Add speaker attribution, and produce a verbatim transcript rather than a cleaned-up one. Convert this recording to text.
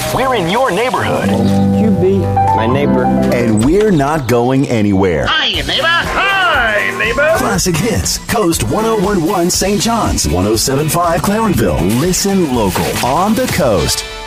Speaker 1: We're in your neighborhood.
Speaker 2: You be my neighbor.
Speaker 3: And we're not going anywhere.
Speaker 4: Hi, neighbor. Hi, neighbor.
Speaker 3: Classic Hits, Coast one oh one point one Saint John's, one oh seven point five Clarenville. Listen local, on the coast.